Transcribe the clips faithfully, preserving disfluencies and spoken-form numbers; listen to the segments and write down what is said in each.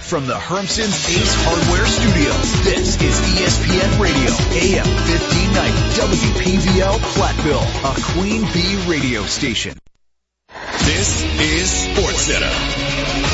from the Hermson's Ace Hardware Studios, this is E S P N Radio, A M fifteen ninety, W P V L Platteville, a Queen Bee radio station. This is SportsCenter.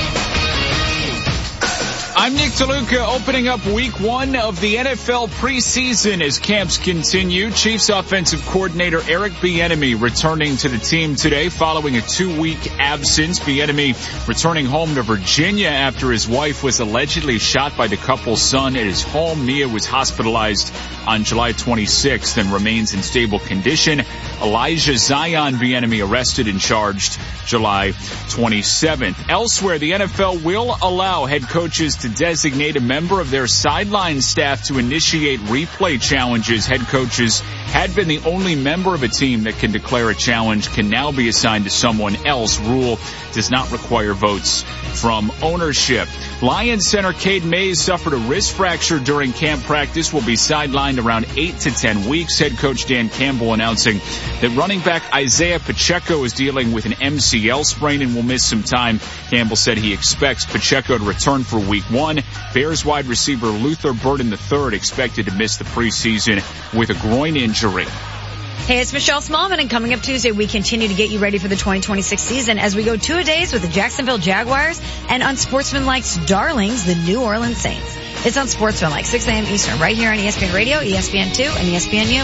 I'm Nick DeLuca, opening up week one of the N F L preseason as camps continue. Chiefs offensive coordinator Eric Bieniemy returning to the team today following a two-week absence. Bieniemy returning home to Virginia after his wife was allegedly shot by the couple's son at his home. Mia was hospitalized on July twenty-sixth and remains in stable condition. Elijah Zion Bieniemy arrested and charged July twenty-seventh. Elsewhere, the N F L will allow head coaches to designate a member of their sideline staff to initiate replay challenges. Head coaches had been the only member of a team that can declare a challenge, can now be assigned to someone else. Rule does not require votes from ownership. Lions center Cade Mays suffered a wrist fracture during camp practice, will be sidelined around eight to ten weeks. Head coach Dan Campbell announcing that running back Isaiah Pacheco is dealing with an M C L sprain and will miss some time. Campbell said he expects Pacheco to return for week one. Bears wide receiver Luther Burden the third expected to miss the preseason with a groin injury. Hey, it's Michelle Smallman, and coming up Tuesday, we continue to get you ready for the twenty twenty-six season as we go two-a-days with the Jacksonville Jaguars and Unsportsmanlike's darlings, the New Orleans Saints. It's Unsportsmanlike, six a.m. Eastern, right here on E S P N Radio, E S P N two, and E S P N U.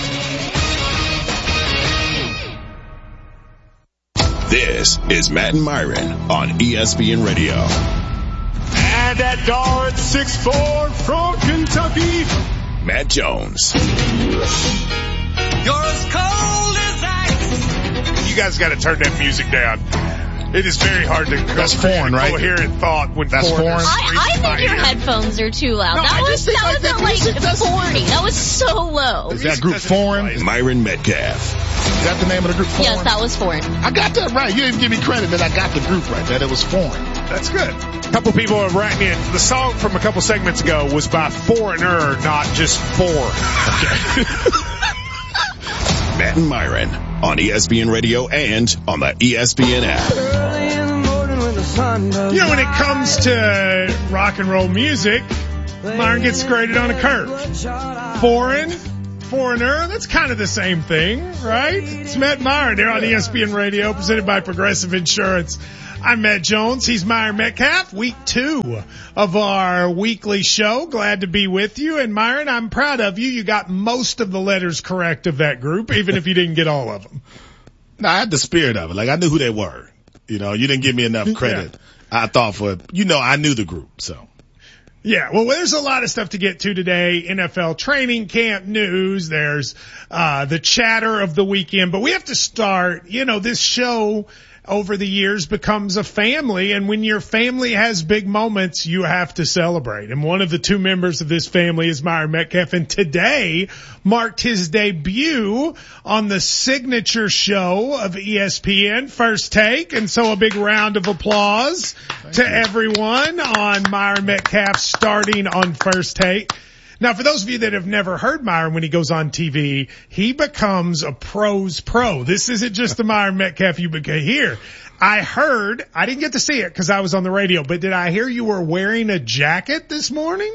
This is Matt and Myron on E S P N Radio. And at Dart six four from Kentucky, Matt Jones. You're as cold as ice. You guys got to turn that music down. It is very hard to That's foreign, right? coherent thought when That's foreign. I, I think your headphones are too loud. No, that I was just that think was like at that like forty. That was so low. Is that group foreign? Myron Metcalf. Is that the name of the group, foreign? Yes, that was foreign. I got that right. You didn't give me credit that I got the group right, that it was foreign. That's good. A couple people have written in. The song from a couple segments ago was by Foreigner, not just four. Okay. Matt and Myron on E S P N Radio and on the E S P N app. You know, when it comes to rock and roll music, Myron gets graded on a curve. Foreign, foreigner, that's kind of the same thing, right? It's Matt Myron there on E S P N Radio, presented by Progressive Insurance. I'm Matt Jones. He's Myron Metcalf. Week two of our weekly show. Glad to be with you. And Myron, I'm proud of you. You got most of the letters correct of that group, even if you didn't get all of them. No, I had the spirit of it. Like, I knew who they were. You know, you didn't give me enough credit. Yeah. I thought for, you know, I knew the group, so. Yeah, well, there's a lot of stuff to get to today. N F L training camp news. There's, uh, the chatter of the weekend, but we have to start, you know, this show over the years becomes a family, and when your family has big moments, you have to celebrate. And one of the two members of this family is Myron Metcalf, and today marked his debut on the signature show of E S P N, First Take. And so a big round of applause Thank to you. everyone on Myron Metcalf starting on First Take. Now, for those of you that have never heard Myron when he goes on T V, he becomes a pro's pro. This isn't just the Myron Metcalf you became here. I heard, I didn't get to see it because I was on the radio, but did I hear you were wearing a jacket this morning?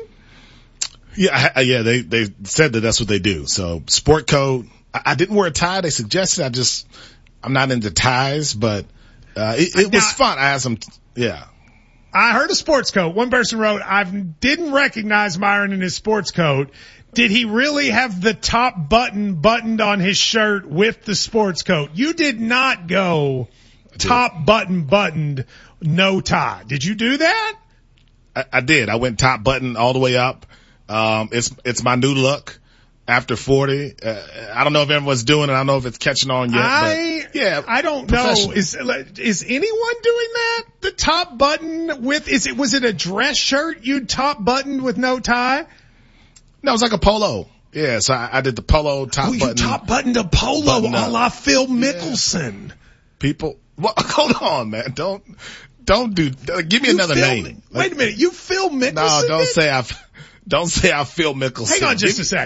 Yeah, I, yeah, they, they said that that's what they do. So sport coat. I, I didn't wear a tie. They suggested I just, I'm not into ties, but, uh, it, it was now, fun. I had some, yeah. I heard a sports coat. One person wrote, I didn't recognize Myron in his sports coat. Did he really have the top button buttoned on his shirt with the sports coat? You did not go top button buttoned, no tie. Did you do that? I, I did. I went top button all the way up. Um, it's, it's my new look after forty. Uh, I don't know if everyone's doing it. I don't know if it's catching on yet. I, but yeah, I don't know. Is, is anyone doing that? The top button with, is it, was it a dress shirt you top buttoned with no tie? No, it was like a polo. Yeah, so I, I did the polo top oh, button. You top buttoned a polo a la Phil Mickelson. Yeah. People, well, hold on, man. Don't, don't do, give me you another Phil, name. Wait a minute. You Phil Mickelson? No, don't did? say I, don't say I Phil Mickelson. Hang on just give, a second.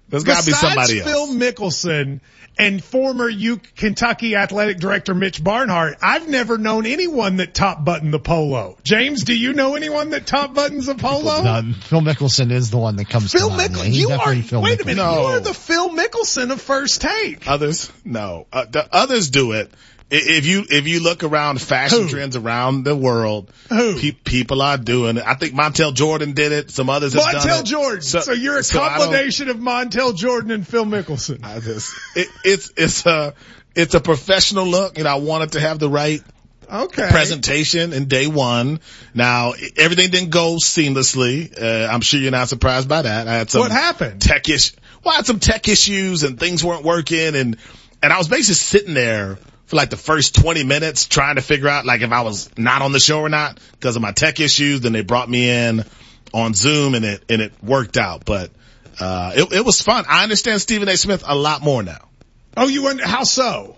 There's got to be somebody else. Phil Mickelson and former U Kentucky athletic director Mitch Barnhart, I've never known anyone that top buttoned the polo. James, do you know anyone that top buttons a polo? No, Phil Mickelson is the one that comes Phil to mind. Mickelson, He's you are, Phil wait a Mickelson. minute, No. you are the Phil Mickelson of First Take. Others? No. Uh, the others do it. I- If you, if you look around fashion Who? trends around the world, Who? pe- people are doing it. I think Montel Jordan did it. Some others have done Montel it. Jordan. So, you're a so I don't- combination of Montel Jordan and Phil Mickelson. I just, it, it's, it's a, it's a professional look, and I wanted to have the right Okay. presentation in day one. Now, everything didn't go seamlessly. Uh, I'm sure you're not surprised by that. I had some What happened? tech ish, well, I had some tech issues and things weren't working, and, and I was basically sitting there for like the first twenty minutes trying to figure out like if I was not on the show or not because of my tech issues. Then they brought me in on Zoom and it, and it worked out. But, uh, it, it was fun. I understand Stephen A. Smith a lot more now. Oh, you wonder, how so?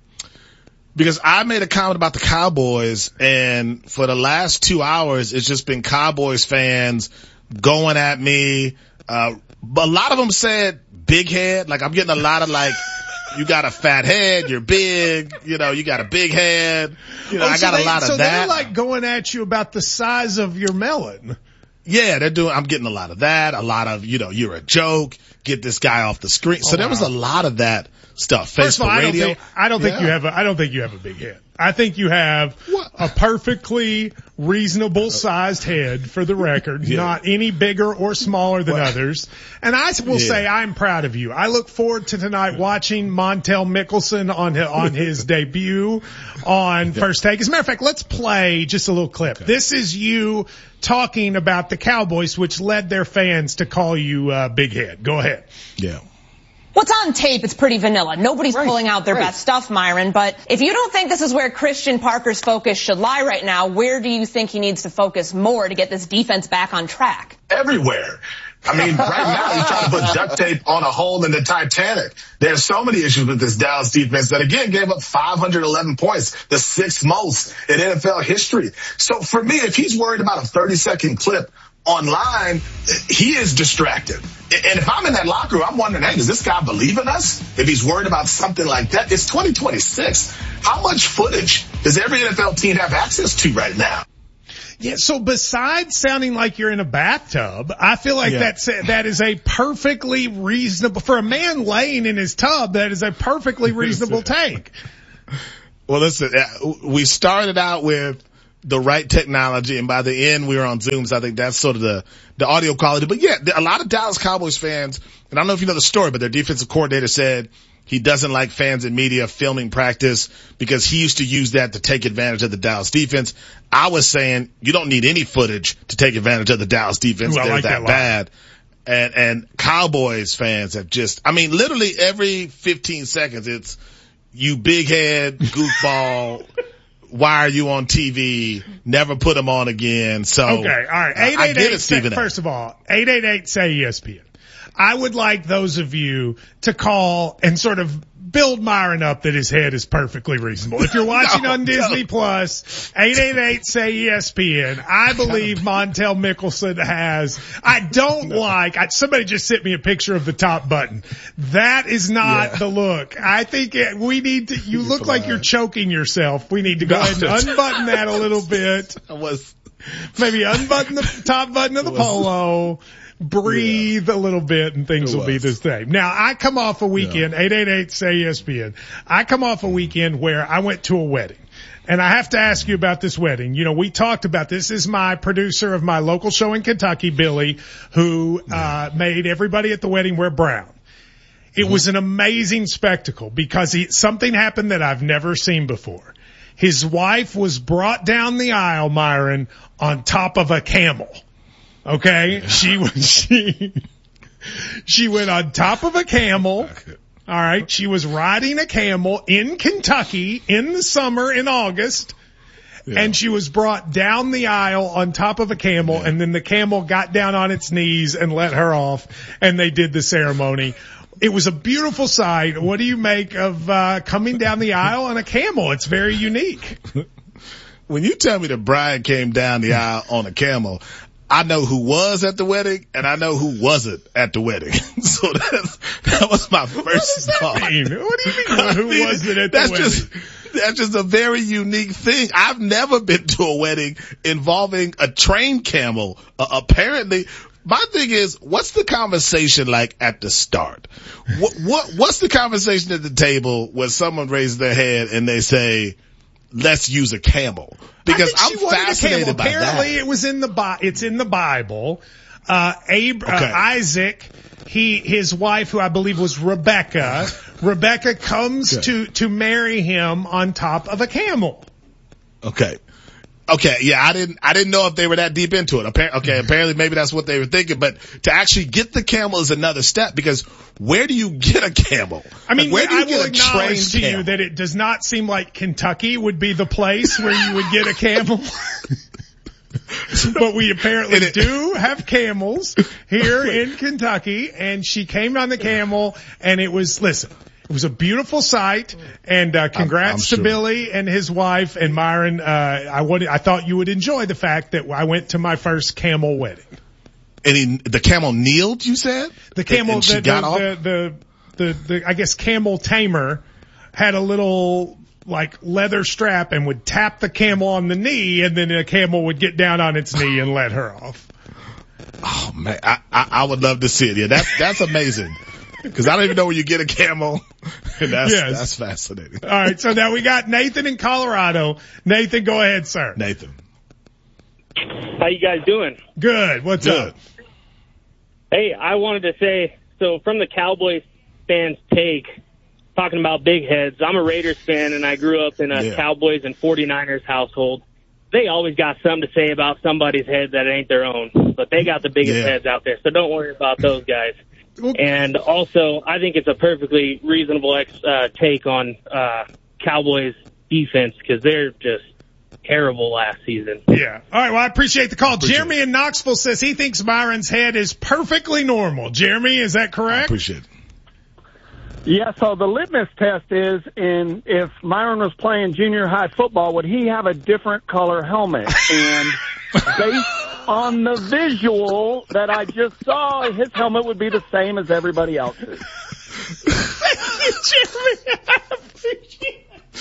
Because I made a comment about the Cowboys, and for the last two hours, it's just been Cowboys fans going at me. Uh, but a lot of them said big head. Like, I'm getting a lot of like, you got a fat head, you're big, you know, you got a big head. You know, Oh, I so got they, a lot of so that. they're like going at you about the size of your melon. Yeah, they're doing, I'm getting a lot of that, a lot of, you know, you're a joke, get this guy off the screen. So Oh, there wow. was a lot of that stuff. First of all, Facebook I don't radio. think, I don't think Yeah. you have a, I don't think you have a big head. I think you have What? a perfectly reasonable sized head for the record, Yeah. not any bigger or smaller than Well, others. And I will yeah. say I'm proud of you. I look forward to tonight watching Montel Mickelson on his, on his debut on First Take. As a matter of fact, let's play just a little clip. This is you talking about the Cowboys, which led their fans to call you uh, Big Head. Go ahead. Yeah. What's on tape, it's pretty vanilla. Nobody's pulling out their best stuff, Myron. But if you don't think this is where Christian Parker's focus should lie right now, where do you think he needs to focus more to get this defense back on track? Everywhere. I mean, right now he's trying to put duct tape on a hole in the Titanic. There's so many issues with this Dallas defense that again gave up five hundred eleven points, the sixth most in N F L history. So for me, if he's worried about a thirty second clip online, he is distracted. And if I'm in that locker room, I'm wondering, hey, does this guy believe in us? If he's worried about something like that, it's twenty twenty-six. How much footage does every N F L team have access to right now? Yeah, so besides sounding like you're in a bathtub, I feel like Yeah. that's, that is a perfectly reasonable, for a man laying in his tub, that is a perfectly reasonable take. Well, listen, uh, we started out with the right technology, and by the end we were on Zoom, so I think that's sort of the, the audio quality. But yeah, a lot of Dallas Cowboys fans, and I don't know if you know the story, but their defensive coordinator said he doesn't like fans and media filming practice because he used to use that to take advantage of the Dallas defense. I was saying you don't need any footage to take advantage of the Dallas defense. Ooh, I They're like that, that line. bad. And, and Cowboys fans have just, I mean, literally every fifteen seconds it's you big head, goofball, why are you on T V? Never put them on again. So Okay, all right. I- I eight eight get it, eight, Stephen A. first of all, eight eight eight say E S P N. I would like those of you to call and sort of build Myron up that his head is perfectly reasonable. If you're watching No, on Disney no. Plus, eight eight eight say E S P N. I believe Montel Mickelson has, I don't like, I, somebody just sent me a picture of the top button. That is not Yeah. the look. I think it, we need to, you look like you're choking yourself. We need to go No, ahead and that's- unbutton that a little bit. I was, Maybe unbutton the top button of the polo, breathe a little bit, and things It will be the was. same. Now, I come off a weekend, eight eight eight say E S P N. I come off a weekend where I went to a wedding. And I have to ask you about this wedding. You know, we talked about this. This is my producer of my local show in Kentucky, Billy, who uh made everybody at the wedding wear brown. It was an amazing spectacle because he, something happened that I've never seen before. His wife was brought down the aisle, Myron, on top of a camel. Okay? She was, she, she went on top of a camel. All right. She was riding a camel in Kentucky in the summer in August. Yeah. And she was brought down the aisle on top of a camel, Yeah. and then the camel got down on its knees and let her off, and they did the ceremony. It was a beautiful sight. What do you make of uh coming down the aisle on a camel? It's very unique. when you tell me that Brian came down the aisle on a camel, I know who was at the wedding and I know who wasn't at the wedding. So that's, that was my first thought. What do you mean? What do you mean who I mean, wasn't at the that's wedding? Just, that's just a very unique thing. I've never been to a wedding involving a trained camel. Uh, apparently, my thing is, what's the conversation like at the start? What, what, what's the conversation at the table when someone raises their hand and they say, let's use a camel? Because I'm fascinated by that. Apparently it was in the Bi- it's in the Bible. Uh, Ab- okay. uh, Isaac, he, his wife, who I believe was Rebecca, Rebecca comes okay. to, to marry him on top of a camel. Okay. Okay, yeah, I didn't, I didn't know if they were that deep into it. Appar- okay, apparently maybe that's what they were thinking, but to actually get the camel is another step because where do you get a camel? I mean, like, where do you I get will a acknowledge trained to camel? you that it does not seem like Kentucky would be the place where you would get a camel. But we apparently it, do have camels here in Kentucky, and she came on the camel, and it was, listen, it was a beautiful sight, and uh, congrats I'm, I'm to sure. Billy and his wife and Myron. Uh, I wanted, I thought you would enjoy the fact that I went to my first camel wedding. And he, the camel kneeled, you said? The camel, and, and she the, got the, off? the, the, the, the, I guess camel tamer had a little, like, leather strap and would tap the camel on the knee, and then the camel would get down on its knee and let her off. Oh man, I, I, I would love to see it. Yeah, that's, that's amazing. Cause I don't even know where you get a camel. And that's, Yes. that's fascinating. All right. So now we got Nathan in Colorado. Nathan, go ahead, sir. Nathan. How you guys doing? Good. What's Good. up? Hey, I wanted to say, so from the Cowboys fans' take, talking about big heads, I'm a Raiders fan, and I grew up in a Yeah. Cowboys and forty-niners household. They always got something to say about somebody's head that ain't their own, but they got the biggest Yeah. heads out there, so don't worry about those guys. And also, I think it's a perfectly reasonable ex, uh, take on uh, Cowboys defense because they're just terrible last season. Yeah. All right. Well, I appreciate the call. Appreciate Jeremy in Knoxville says he thinks Myron's head is perfectly normal. Jeremy, is that I correct? appreciate it. Yeah, so the litmus test is in if Myron was playing junior high football, would he have a different color helmet? And based on the visual that I just saw, his helmet would be the same as everybody else's. Jeremy, I appreciate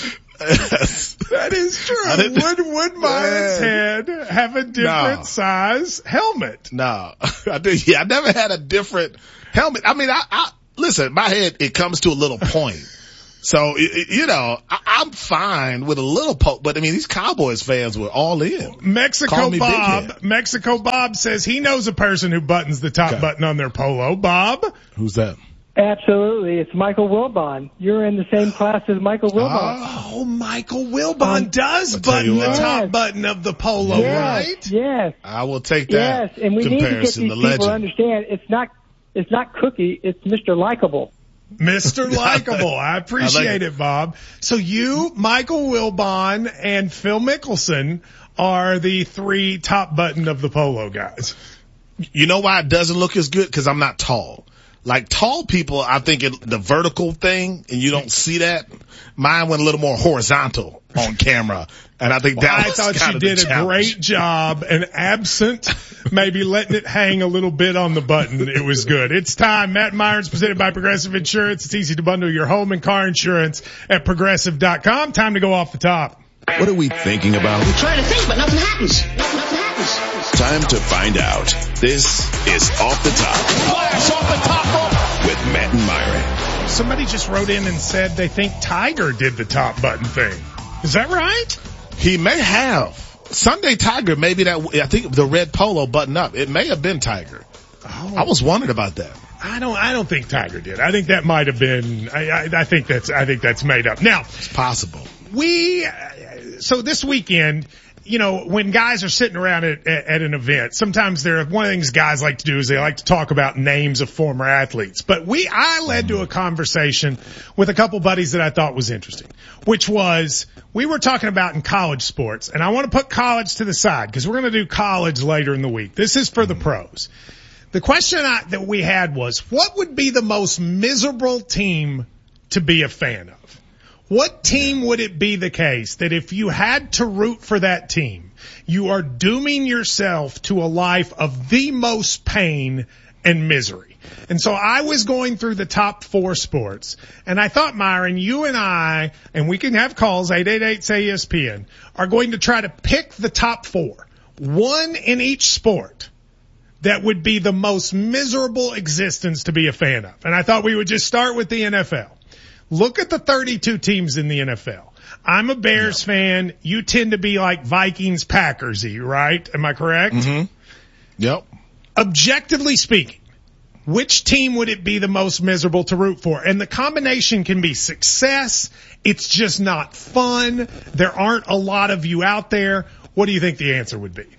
that is true. Would, would Myron's head have a different No. size helmet? No, I do. Yeah, I never had a different helmet. I mean, I, I listen, my head, it comes to a little point. So, it, it, you know, I, I'm fine with a little poke, but I mean, these Cowboys fans were all in. Mexico Call me Big Bob, Head. Mexico Bob says he knows a person who buttons the top Okay. button on their polo. Bob? Who's that? Absolutely. It's Michael Wilbon. You're in the same class as Michael Wilbon. Oh, Michael Wilbon Um, does I'll tell button you the what. top Yes. button of the polo, yes, right? yes, I will take that yes. And we need to get comparison, these the people to legend. understand it's not, it's not Cookie, it's Mister Likeable. Mister Likeable. I appreciate I like it. it, Bob. So you, Michael Wilbon, and Phil Mickelson are the three top button of the polo guys. You know why it doesn't look as good? Because I'm not tall. Like tall people, I think it, the vertical thing, and you don't see that. Mine went a little more horizontal on camera, and I think that Well, I was thought kind you of the did a challenge. great job, and absent maybe letting it hang a little bit on the button, it was good. It's time. Matt Myron's presented by Progressive Insurance. It's easy to bundle your home and car insurance at progressive dot com. Time to go off the top. What are we thinking about? I'm trying to think, but nothing happens. Nothing, nothing happens. Time to find out. This is Off the Top. Flash off the top rope. With Matt and Myron. Somebody just wrote in and said they think Tiger did the top button thing. Is that right? He may have. Sunday Tiger, maybe that, I think the red polo button up. It may have been Tiger. Oh. I was wondering about that. I don't. I don't think Tiger did. I think that might have been. I, I, I think that's. I think that's made up. Now it's possible. We. So this weekend, you know, when guys are sitting around at, at, at an event, sometimes there. One of the things guys like to do is they like to talk about names of former athletes. But we. I led to a conversation with a couple buddies that I thought was interesting, which was we were talking about in college sports, and I want to put college to the side because we're going to do college later in the week. This is for the pros. The question I, that we had was, what would be the most miserable team to be a fan of? What team would it be the case that if you had to root for that team, you are dooming yourself to a life of the most pain and misery? And so I was going through the top four sports, and I thought, Myron, you and I, and we can have calls, eight eight eight, S A Y E S P N, are going to try to pick the top four, one in each sport, that would be the most miserable existence to be a fan of. And I thought we would just start with the N F L. Look at the thirty-two teams in the N F L. I'm a Bears yep. fan. You tend to be like Vikings, Packers-y, right? Am I correct? Mm-hmm. Yep. Objectively speaking, which team would it be the most miserable to root for? And the combination can be success. It's just not fun. There aren't a lot of you out there. What do you think the answer would be?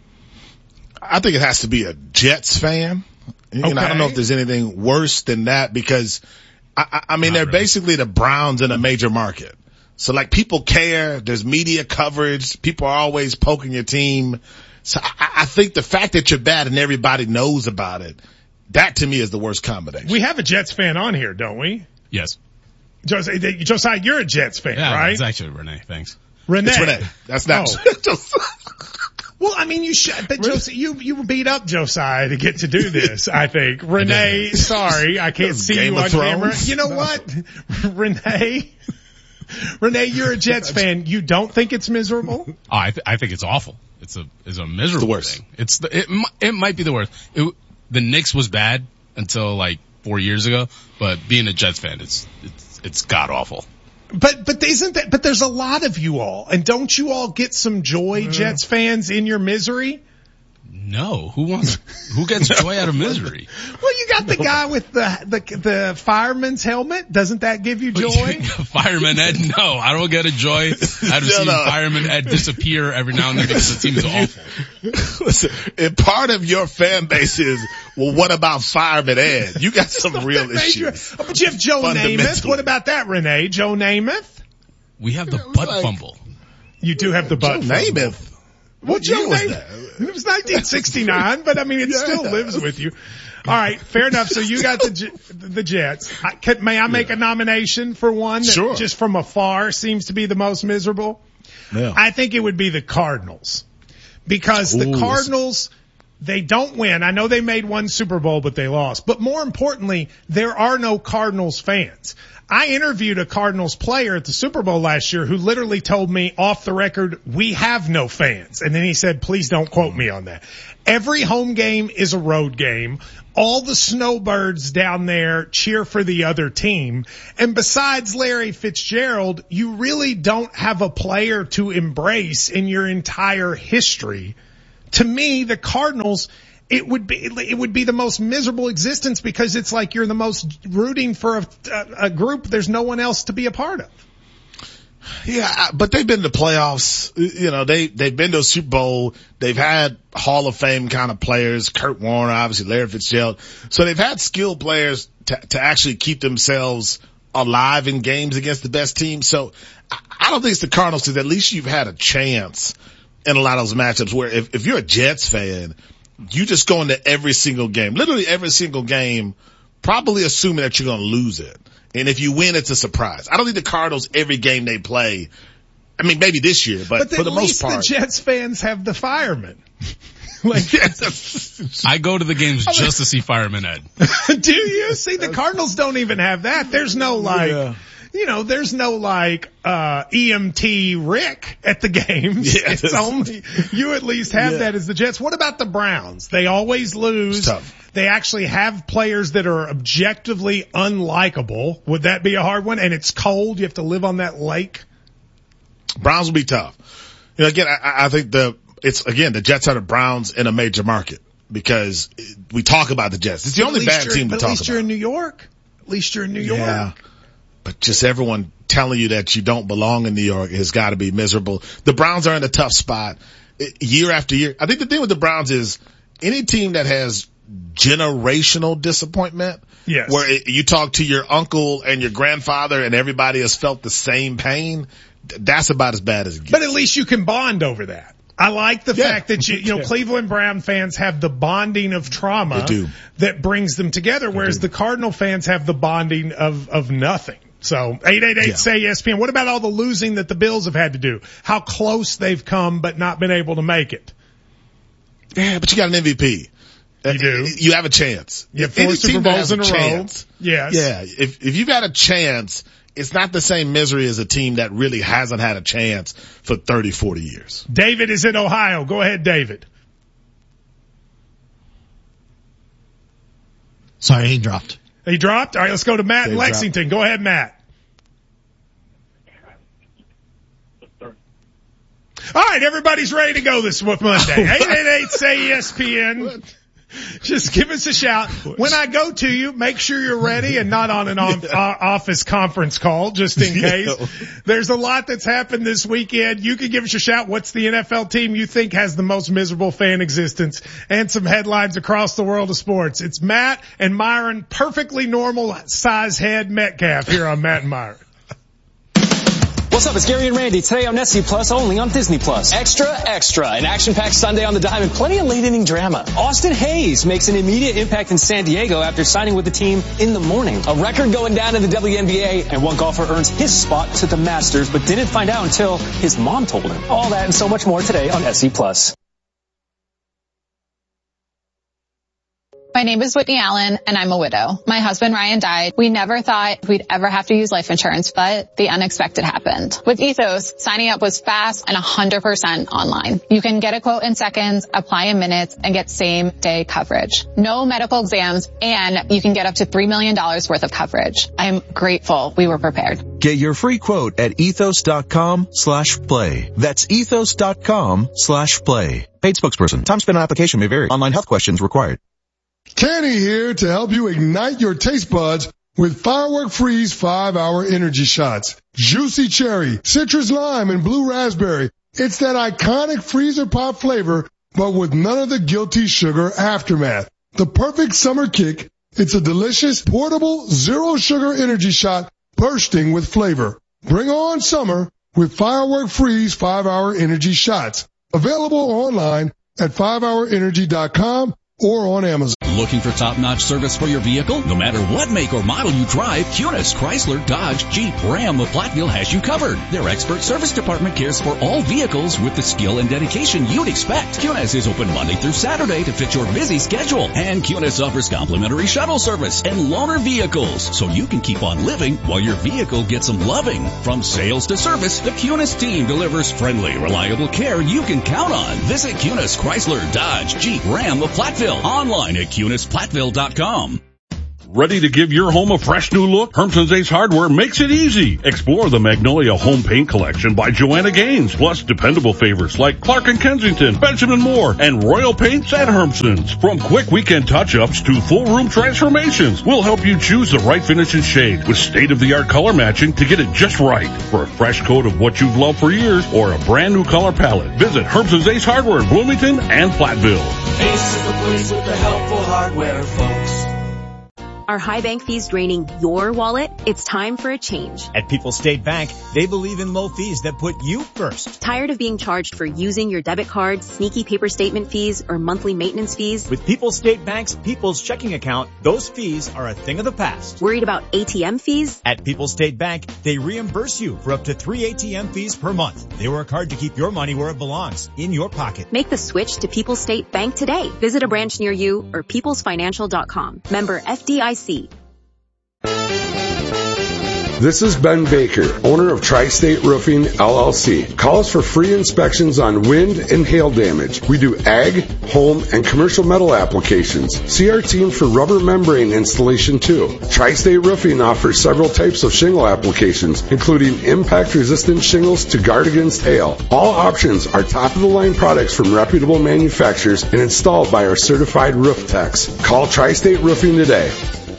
I think it has to be a Jets fan. You okay. know, I don't know if there's anything worse than that because I, I mean, not they're really. basically the Browns in a major market. So like people care. There's media coverage. People are always poking your team. So I, I think the fact that you're bad and everybody knows about it, that to me is the worst combination. We have a Jets fan on here, don't we? Yes. Josiah, Josiah, you're a Jets fan, yeah, right? It's actually Renee. Thanks. Renee. It's Renee. That's not. Oh. Well, I mean, you should, but Josiah, you, you beat up Josiah to get to do this, I think. Renee, sorry, I can't see Game you on Thrones. camera. You know no. what? Renee, Renee, you're a Jets fan. You don't think it's miserable? Oh, I, th- I think it's awful. It's a, it's a miserable the worst. thing. It's the, it, it might be the worst. It, the Knicks was bad until like four years ago, but being a Jets fan, it's, it's, it's god awful. But, but isn't that, but there's a lot of you all, and don't you all get some joy, mm. Jets fans, in your misery? No. Who wants, who gets joy out of misery? Well, you got the guy with the, the, the fireman's helmet. Doesn't that give you joy? Fireman Ed? No, I don't get a joy out of seeing no. Fireman Ed disappear every now and then because the team is awful. Listen, if part of your fan base is, well, what about Fireman Ed? You got some real issues. Oh, but you have Joe Namath. What about that, Renee? Joe Namath? We have the butt like, fumble. You do have the butt Joe fumble. Namath. What year was that? It was nineteen sixty-nine, but I mean, it yeah. still lives with you. All right, fair enough. So you got the the Jets. I, can, may I make yeah. a nomination for one that sure. just from afar seems to be the most miserable? Yeah. I think it would be the Cardinals. Because Ooh, the Cardinals, they don't win. I know they made one Super Bowl, but they lost. But more importantly, there are no Cardinals fans. I interviewed a Cardinals player at the Super Bowl last year who literally told me off the record, we have no fans. And then he said, please don't quote me on that. Every home game is a road game. All the snowbirds down there cheer for the other team. And besides Larry Fitzgerald, you really don't have a player to embrace in your entire history. To me, the Cardinals, it would be, it would be the most miserable existence because it's like you're the most rooting for a, a group there's no one else to be a part of. Yeah, but they've been to playoffs. You know, they, they've been to a Super Bowl. They've had Hall of Fame kind of players, Kurt Warner, obviously Larry Fitzgerald. So they've had skilled players to, to actually keep themselves alive in games against the best team. So I, I don't think it's the Cardinals because at least you've had a chance in a lot of those matchups where if, if you're a Jets fan, you just go into every single game, literally every single game, probably assuming that you're going to lose it. And if you win, it's a surprise. I don't think the Cardinals, every game they play, I mean, maybe this year, but, but for the most part. But at least the Jets fans have the firemen. Like, I go to the games I mean, just to see Fireman Ed. Do you? See, the Cardinals don't even have that. There's no like, yeah. you know, there's no like, uh, E M T Rick at the games. Yeah, it's only, you at least have yeah. that as the Jets. What about the Browns? They always lose. It's tough. They actually have players that are objectively unlikable. Would that be a hard one? And it's cold. You have to live on that lake. Browns will be tough. You know, again, I, I think the, it's again, the Jets are the Browns in a major market because we talk about the Jets. It's the only bad team we talk about. At least you're in New York. At least you're in New York. Yeah. But just everyone telling you that you don't belong in New York has got to be miserable. The Browns are in a tough spot year after year. I think the thing with the Browns is any team that has generational disappointment, yes. where it, you talk to your uncle and your grandfather and everybody has felt the same pain, that's about as bad as it gets. But at least you can bond over that. I like the yeah. fact that you, you know, yeah. Cleveland Brown fans have the bonding of trauma they do. that brings them together, whereas the Cardinal fans have the bonding of, of nothing. So eight eight eight say E S P N. What about all the losing that the Bills have had to do? How close they've come but not been able to make it? Yeah, but you got an M V P. You do. You have a chance. You have four Super Bowls in a row. Yes. Yeah. If, if you've got a chance, it's not the same misery as a team that really hasn't had a chance for thirty, forty years. David is in Ohio. Go ahead, David. Sorry, he dropped. He dropped? All right, let's go to Matt in Dave Lexington. dropped. Go ahead, Matt. All right, everybody's ready to go this Monday. eight eight eight say E S P N. Just give us a shout. When I go to you, make sure you're ready and not on an off- uh, office conference call, just in case. There's a lot that's happened this weekend. You can give us a shout. What's the N F L team you think has the most miserable fan existence? And some headlines across the world of sports. It's Matt and Myron, perfectly normal size head Metcalf here on Matt and Myron. What's up? It's Gary and Randy. Today on S C Plus, only on Disney Plus. Extra, extra. An action-packed Sunday on the dime and plenty of late-inning drama. Austin Hayes makes an immediate impact in San Diego after signing with the team in the morning. A record going down in the W N B A, and one golfer earns his spot to the Masters, but didn't find out until his mom told him. All that and so much more today on S C Plus. My name is Whitney Allen, and I'm a widow. My husband, Ryan, died. We never thought we'd ever have to use life insurance, but the unexpected happened. With Ethos, signing up was fast and one hundred percent online. You can get a quote in seconds, apply in minutes, and get same-day coverage. No medical exams, and you can get up to three million dollars worth of coverage. I'm grateful we were prepared. Get your free quote at ethos.com slash play. That's ethos.com slash play. Paid spokesperson. Time spent on application may vary. Online health questions required. Kenny here to help you ignite your taste buds with Firework Freeze five hour energy shots. Juicy cherry, citrus lime, and blue raspberry. It's that iconic freezer pop flavor, but with none of the guilty sugar aftermath. The perfect summer kick. It's a delicious, portable, zero sugar energy shot bursting with flavor. Bring on summer with Firework Freeze five hour energy shots. Available online at five hour energy dot com. or on Amazon. Looking for top-notch service for your vehicle? No matter what make or model you drive, Cunis, Chrysler, Dodge, Jeep, Ram, or Platteville has you covered. Their expert service department cares for all vehicles with the skill and dedication you'd expect. Cunis is open Monday through Saturday to fit your busy schedule. And Cunis offers complimentary shuttle service and loaner vehicles, so you can keep on living while your vehicle gets some loving. From sales to service, the Cunis team delivers friendly, reliable care you can count on. Visit Cunis, Chrysler, Dodge, Jeep, Ram, or Platteville. Online at Cunis Platteville dot com. Ready to give your home a fresh new look? Hermson's Ace Hardware makes it easy. Explore the Magnolia Home Paint Collection by Joanna Gaines, plus dependable favorites like Clark and Kensington, Benjamin Moore, and Royal Paints at Hermson's. From quick weekend touch-ups to full room transformations, we'll help you choose the right finish and shade with state-of-the-art color matching to get it just right. For a fresh coat of what you've loved for years or a brand new color palette, visit Hermson's Ace Hardware in Bloomington and Platteville. Ace is the place with the helpful hardware, folks. Are high bank fees draining your wallet? It's time for a change. At People's State Bank, they believe in low fees that put you first. Tired of being charged for using your debit card, sneaky paper statement fees, or monthly maintenance fees? With People's State Bank's People's Checking Account, those fees are a thing of the past. Worried about A T M fees? At People's State Bank, they reimburse you for up to three A T M fees per month. They work hard to keep your money where it belongs, in your pocket. Make the switch to People's State Bank today. Visit a branch near you or peoples financial dot com. Member F D I C. This is Ben Baker, owner of Tri-State Roofing, L L C. Call us for free inspections on wind and hail damage. We do ag, home, and commercial metal applications. See our team for rubber membrane installation too. Tri-State Roofing offers several types of shingle applications, including impact-resistant shingles to guard against hail. All options are top-of-the-line products from reputable manufacturers and installed by our certified roof techs. Call Tri-State Roofing today.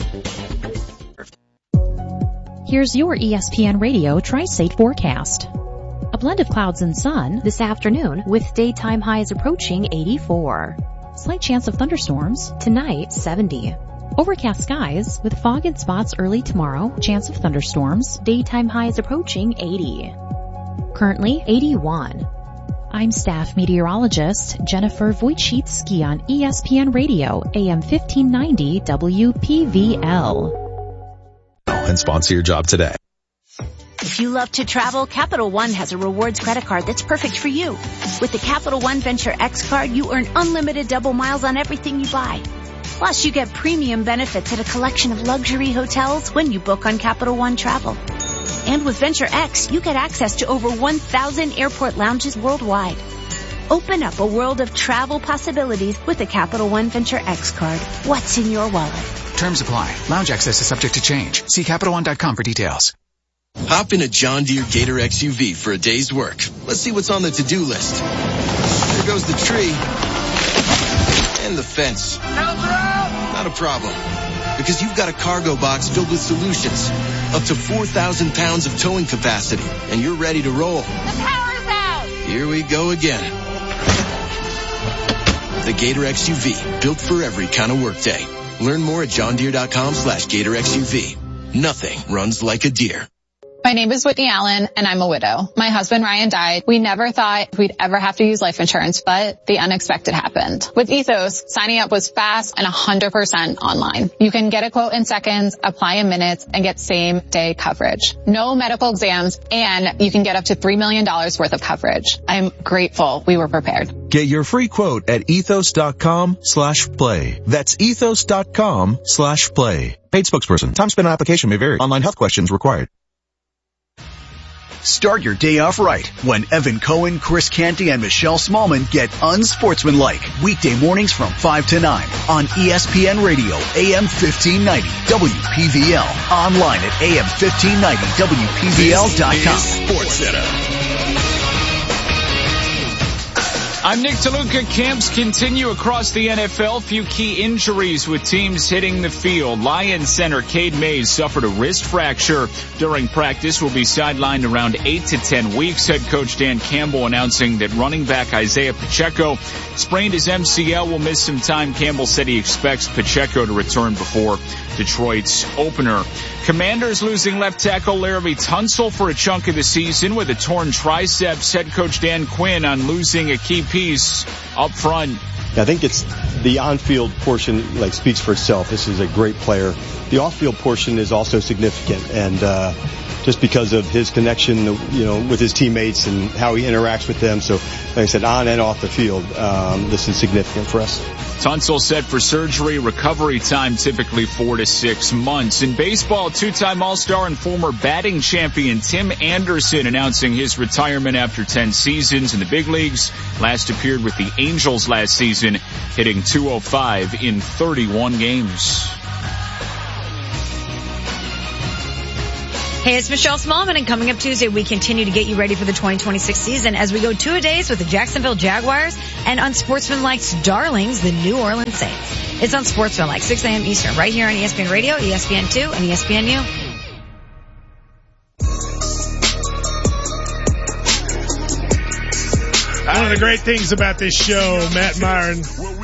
Here's your E S P N Radio Tri-State forecast. A blend of clouds and sun this afternoon with daytime highs approaching eighty-four. Slight chance of thunderstorms tonight, seventy. Overcast skies with fog in spots early tomorrow, chance of thunderstorms, daytime highs approaching eighty. Currently eighty-one. I'm staff meteorologist Jennifer Wojcicki on E S P N Radio, A M fifteen ninety W P V L. And sponsor your job today. If you love to travel, Capital One has a rewards credit card that's perfect for you. With the Capital One Venture X card, you earn unlimited double miles on everything you buy. Plus, you get premium benefits at a collection of luxury hotels when you book on Capital One Travel. And with Venture X, you get access to over one thousand airport lounges worldwide. Open up a world of travel possibilities with the Capital One Venture X card. What's in your wallet? Terms apply. Lounge access is subject to change. See Capital One dot com for details. Hop in a John Deere Gator X U V for a day's work. Let's see what's on the to-do list. There goes the tree. And the fence. Not a problem. Because you've got a cargo box filled with solutions. Up to four thousand pounds of towing capacity. And you're ready to roll. The power's out! Here we go again. The Gator X U V. Built for every kind of workday. Learn more at john deere dot com slash gator X U V. Nothing runs like a deer. My name is Whitney Allen, and I'm a widow. My husband, Ryan, died. We never thought we'd ever have to use life insurance, but the unexpected happened. With Ethos, signing up was fast and one hundred percent online. You can get a quote in seconds, apply in minutes, and get same-day coverage. No medical exams, and you can get up to three million dollars worth of coverage. I'm grateful we were prepared. Get your free quote at ethos dot com slash play. That's ethos dot com slash play. Paid spokesperson. Time spent on application may vary. Online health questions required. Start your day off right when Evan Cohen, Chris Canty, and Michelle Smallman get unsportsmanlike. Weekday mornings from five to nine on E S P N Radio, A M fifteen ninety, W P V L. Online at A M fifteen ninety W P V L dot com. Sports Center. I'm Nick DeLuca. Camps continue across the N F L. Few key injuries with teams hitting the field. Lions center Cade Mays suffered a wrist fracture during practice. Will be sidelined around eight to ten weeks. Head coach Dan Campbell announcing that running back Isaiah Pacheco sprained his M C L, will miss some time. Campbell said he expects Pacheco to return before Detroit's opener. Commanders losing left tackle Laremy Tunsil for a chunk of the season with a torn triceps. Head coach Dan Quinn on losing a key piece up front. I think it's the on-field portion like speaks for itself. This is a great player. The off-field portion is also significant, and uh, just because of his connection, you know, with his teammates and how he interacts with them. So, like I said, on and off the field, um, this is significant for us. Tunsil set for surgery. Recovery time typically four to six months. In baseball, two-time All-Star and former batting champion Tim Anderson announcing his retirement after ten seasons in the big leagues. Last appeared with the Angels last season, hitting two oh five in thirty-one games. Hey, it's Michelle Smallman, and coming up Tuesday, we continue to get you ready for the twenty twenty-six season as we go two-a-days with the Jacksonville Jaguars and Unsportsmanlike's Darlings, the New Orleans Saints. It's Unsportsmanlike, six a.m. Eastern, right here on E S P N Radio, E S P N two, and E S P N U. One of the great things about this show, Matt Myron.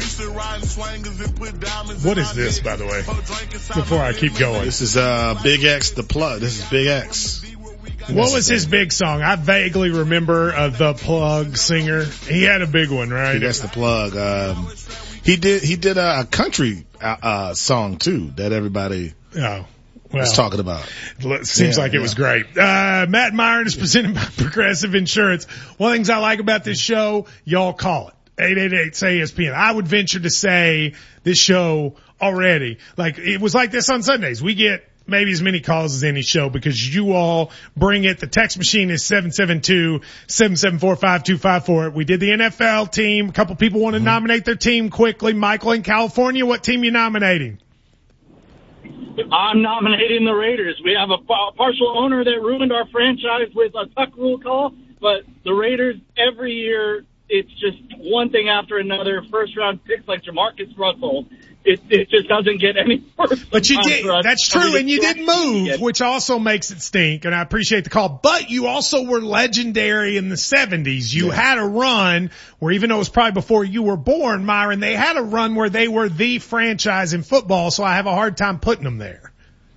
What is this, by the way? Before I keep going. This is, uh, Big X, the plug. This is Big X. What was his big song? I vaguely remember uh, the Plug singer. He had a big one, right? That's the Plug. Um, he did, he did a, a country, uh, uh, song too that everybody. Oh. Well, was talking about. It seems yeah, like it yeah. was great. Uh, Matt Myron is presented by Progressive Insurance. One of the things I like about this show, y'all call it. eight eight eight, S A Y, E S P N. I would venture to say this show already, like it was like this on Sundays. We get maybe as many calls as any show because you all bring it. The text machine is seven seven two, seven seven four, five two five four. We did the N F L team. A couple people want to mm-hmm. nominate their team quickly. Michael in California, what team you nominating? I'm nominating the Raiders. We have a partial owner that ruined our franchise with a tuck rule call, but the Raiders every year, it's just one thing after another. First round picks like Jamarcus Russell. It, it just doesn't get any worse. But you did, that's true, I mean, and you did move, which also makes it stink, and I appreciate the call. But you also were legendary in the seventies. You yeah. had a run where, even though it was probably before you were born, Myron, they had a run where they were the franchise in football, so I have a hard time putting them there.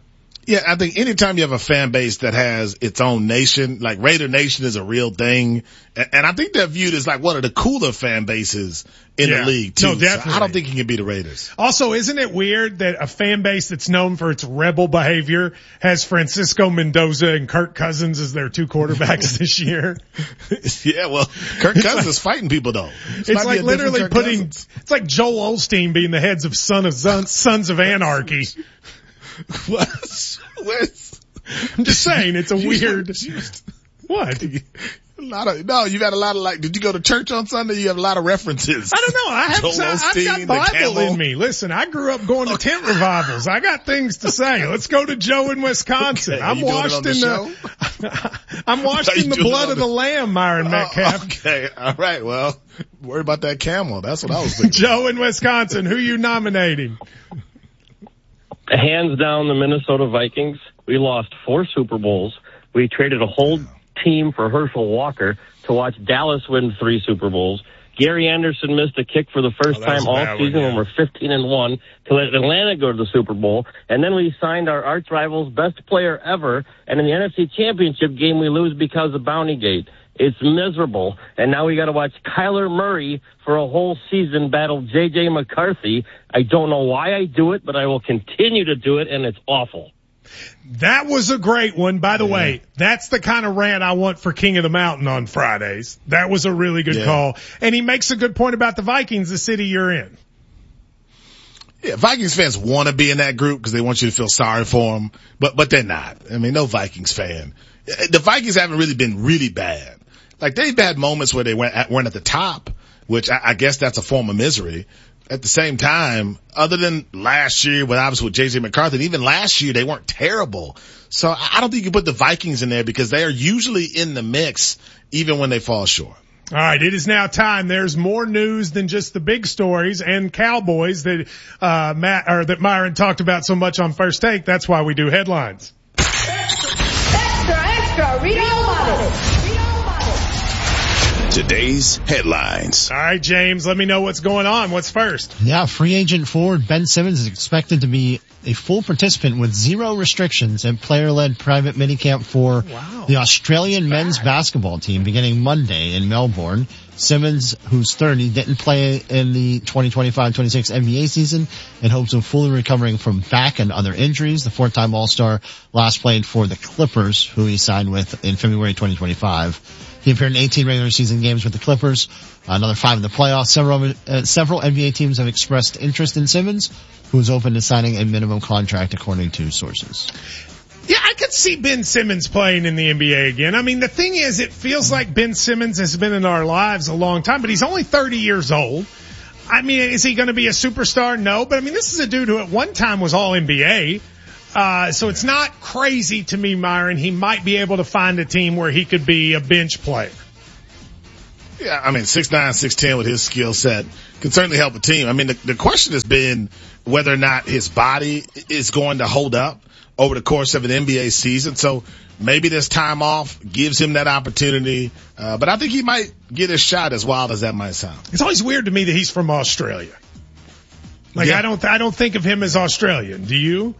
Yeah, I think anytime you have a fan base that has its own nation, like Raider Nation is a real thing. And, and I think they're viewed as like one of the cooler fan bases in yeah. the league too. No, definitely. So I don't think you can be the Raiders. Also, isn't it weird that a fan base that's known for its rebel behavior has Francisco Mendoza and Kirk Cousins as their two quarterbacks this year? Yeah, well, Kirk Cousins is fighting people though. This it's like literally putting, Cousins. It's like Joel Osteen being the heads of Son of Sons, Sons of Anarchy. What? What's, I'm just saying, it's a weird. What? A lot of, no, you got a lot of like, did you go to church on Sunday? You have a lot of references. I don't know. I have, Joel Osteen, I've got Bible in me. Listen, I grew up going to tent revivals. I got things to say. Let's go to Joe in Wisconsin. Okay, I'm washed the in the, I'm washed in the blood of the, the lamb, Myron oh, Metcalf. Okay. All right. Well, worry about that camel. That's what I was thinking. Joe in Wisconsin. Who you nominating? Hands down, the Minnesota Vikings. We lost four Super Bowls. We traded a whole team for Herschel Walker to watch Dallas win three Super Bowls. Gary Anderson missed a kick for the first oh, time all season one, yeah. when we're fifteen and one to let Atlanta go to the Super Bowl. And then we signed our arch rival's best player ever. And in the N F C Championship game, we lose because of Bountygate. It's miserable. And now we got to watch Kyler Murray for a whole season battle J J McCarthy. I don't know why I do it, but I will continue to do it, and it's awful. That was a great one. By the yeah. way, that's the kind of rant I want for King of the Mountain on Fridays. That was a really good yeah. call. And he makes a good point about the Vikings, the city you're in. Yeah, Vikings fans want to be in that group because they want you to feel sorry for them, but, but they're not. I mean, no Vikings fan. The Vikings haven't really been really bad. Like, they've had moments where they went at, weren't at the top, which I, I guess that's a form of misery. At the same time, other than last year, when I was with J J McCarthy, and even last year, they weren't terrible. So I don't think you put the Vikings in there because they are usually in the mix, even when they fall short. All right, it is now time. There's more news than just the big stories and Cowboys that uh Matt or that Myron talked about so much on First Take. That's why we do headlines. Extra, extra, read all about it. Today's headlines. All right, James, let me know what's going on. What's first? Yeah, free agent forward Ben Simmons is expected to be a full participant with zero restrictions at player-led private minicamp for wow. the Australian men's basketball team beginning Monday in Melbourne. Simmons, who's thirty, didn't play in the twenty twenty-five twenty-six N B A season in hopes of fully recovering from back and other injuries. The four-time All-Star last played for the Clippers, who he signed with in February twenty twenty-five. He appeared in eighteen regular season games with the Clippers, another five in the playoffs. Several, uh, several N B A teams have expressed interest in Simmons, who is open to signing a minimum contract according to sources. Yeah, I could see Ben Simmons playing in the N B A again. I mean, the thing is, it feels like Ben Simmons has been in our lives a long time, but he's only thirty years old. I mean, is he going to be a superstar? No, but I mean, this is a dude who at one time was all N B A. Uh, so it's not crazy to me, Myron. He might be able to find a team where he could be a bench player. Yeah, I mean, six nine, six ten with his skill set can certainly help a team. I mean, the, the question has been whether or not his body is going to hold up over the course of an N B A season. So maybe this time off gives him that opportunity. Uh, but I think he might get his shot, as wild as that might sound. It's always weird to me that he's from Australia. Like, yeah. I don't, I don't think of him as Australian. Do you?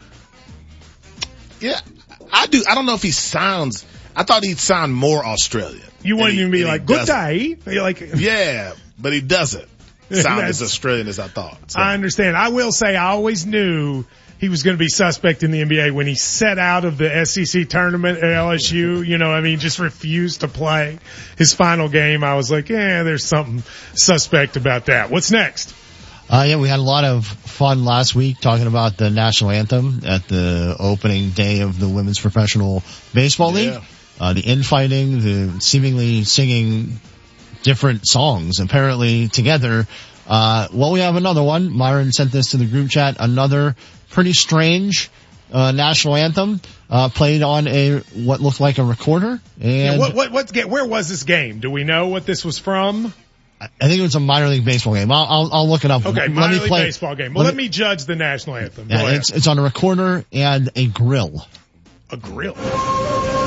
Yeah, I do. I don't know if he sounds, I thought he'd sound more Australian. You wouldn't even be like, good day. You're like, yeah, but he doesn't sound as Australian as I thought. So. I understand. I will say I always knew he was going to be suspect in the N B A when he set out of the S E C tournament at L S U. You know, I mean, just refused to play his final game. I was like, yeah, there's something suspect about that. What's next? Uh, yeah, we had a lot of fun last week talking about the national anthem at the opening day of the Women's Professional Baseball League. Yeah. Uh, the infighting, the seemingly singing different songs apparently together. Uh, well, we have another one. Myron sent this to the group chat. Another pretty strange, uh, national anthem, uh, played on a, what looked like a recorder. And yeah, what, what, what, where was this game? Do we know what this was from? I think it was a minor league baseball game. I'll, I'll, I'll look it up. Okay, let minor me league play, baseball game. Well, let, let me, me judge the national anthem. Yeah, it's, it's on a recorder and a grill. A grill?